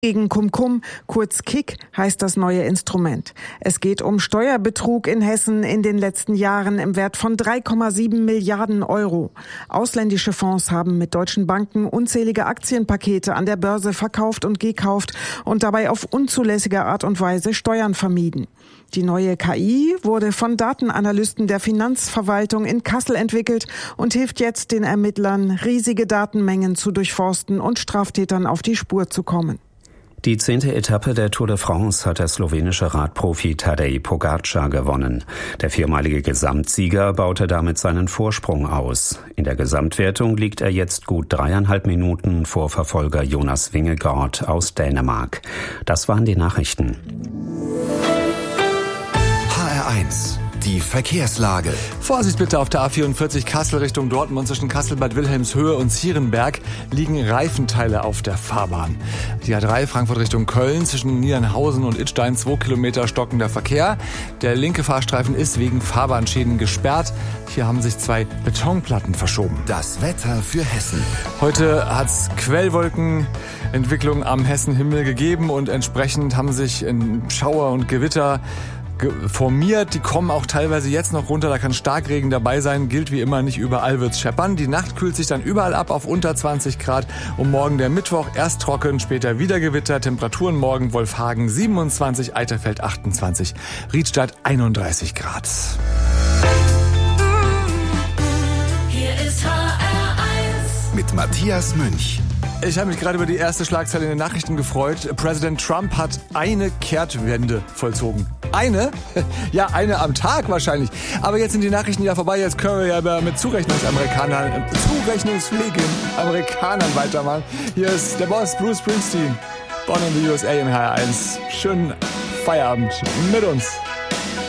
Gegen Cum-Cum, kurz Kick, heißt das neue Instrument. Es geht um Steuerbetrug in Hessen in den letzten Jahren im Wert von 3,7 Milliarden Euro. Ausländische Fonds haben mit deutschen Banken unzählige Aktienpakete an der Börse verkauft und gekauft und dabei auf unzulässige Art und Weise Steuern vermieden. Die neue KI wurde von Datenanalysten der Finanzverwaltung in Kassel entwickelt und hilft jetzt den Ermittlern, riesige Datenmengen zu durchforsten und Straftätern auf die Spur zu kommen. Die 10. Etappe der Tour de France hat der slowenische Radprofi Tadej Pogačar gewonnen. Der viermalige Gesamtsieger baute damit seinen Vorsprung aus. In der Gesamtwertung liegt er jetzt gut 3,5 Minuten vor Verfolger Jonas Vingegaard aus Dänemark. Das waren die Nachrichten. HR1, die Verkehrslage. Vorsicht bitte auf der A44 Kassel Richtung Dortmund. Zwischen Kassel-Bad Wilhelmshöhe und Zierenberg liegen Reifenteile auf der Fahrbahn. Die A3 Frankfurt Richtung Köln zwischen Niedernhausen und Idstein 2 Kilometer stockender Verkehr. Der linke Fahrstreifen ist wegen Fahrbahnschäden gesperrt. Hier haben sich 2 Betonplatten verschoben. Das Wetter für Hessen. Heute hat es Quellwolkenentwicklung am Hessenhimmel gegeben und entsprechend haben sich Schauer und Gewitter formiert. Die kommen auch teilweise jetzt noch runter. Da kann Starkregen dabei sein. Gilt wie immer, nicht überall wird's scheppern. Die Nacht kühlt sich dann überall ab auf unter 20 Grad. Und morgen der Mittwoch erst trocken, später wieder Gewitter. Temperaturen morgen Wolfhagen 27, Eiterfeld 28, Riedstadt 31 Grad. Hier ist HR1 mit Matthias Münch. Ich habe mich gerade über die erste Schlagzeile in den Nachrichten gefreut. Präsident Trump hat eine Kehrtwende vollzogen. Eine? Ja, eine am Tag wahrscheinlich. Aber jetzt sind die Nachrichten ja vorbei. Jetzt können wir ja mit zurechnungsfähigen Amerikanern weitermachen. Hier ist der Boss Bruce Springsteen. Born in the USA in HR1. Schönen Feierabend mit uns.